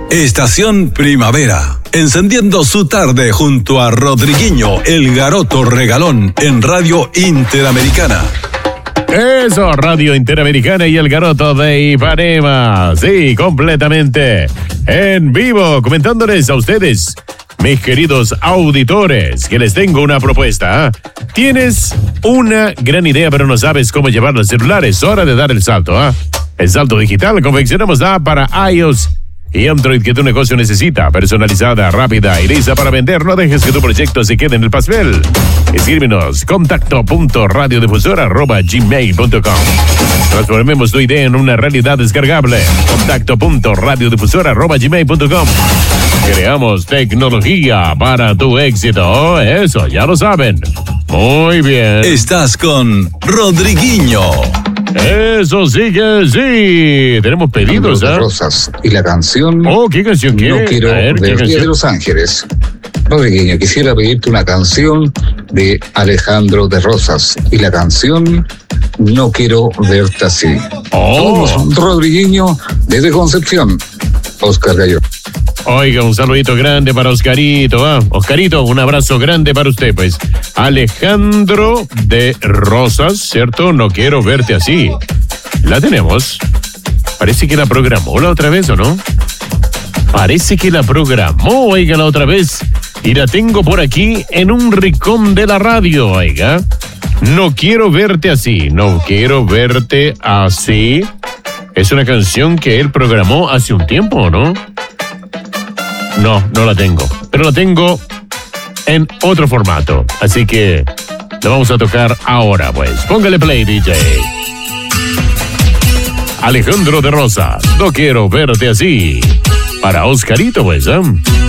Estación Primavera, encendiendo su tarde junto a Rodriguinho, el garoto regalón, en Radio Interamericana. Eso, Radio Interamericana y el garoto de Ipanema. Sí, completamente en vivo, comentándoles a ustedes, mis queridos auditores, que les tengo una propuesta. Tienes una gran idea, pero no sabes cómo llevar los celulares. Hora de dar el salto, El salto digital. Confeccionamos la app para iOS y Android que tu negocio necesita, personalizada, rápida y lista para vender. No dejes que tu proyecto se quede en el papel. Escríbenos contacto.radiodifusora@gmail.com. Transformemos tu idea en una realidad descargable. contacto.radiodifusora@gmail.com. Creamos tecnología para tu éxito. Eso, ya lo saben. Muy bien. Estás con Rodriguinho. Eso sí que sí. Tenemos pedidos, de Rosas. Y la canción. Oh, ¿qué canción quieres? No quiero verte de Los Ángeles. Rodriguinho, quisiera pedirte una canción de Alejandro de Rosas. Y la canción No quiero verte así. Somos Rodriguinho desde Concepción. Oscar Gallo. Oiga, un saludito grande para Oscarito, Oscarito, un abrazo grande para usted, pues. Alejandro de Rosas, ¿cierto? No quiero verte así. La tenemos. Parece que la programó la otra vez, ¿o no? Parece que la programó, oiga, la otra vez. Y la tengo por aquí en un rincón de la radio, oiga. No quiero verte así, no quiero verte así. Es una canción que él programó hace un tiempo, ¿no? No la tengo. Pero la tengo en otro formato. Así que la vamos a tocar ahora, pues. Póngale play, DJ. Alejandro de Rosas, no quiero verte así. Para Oscarito, pues,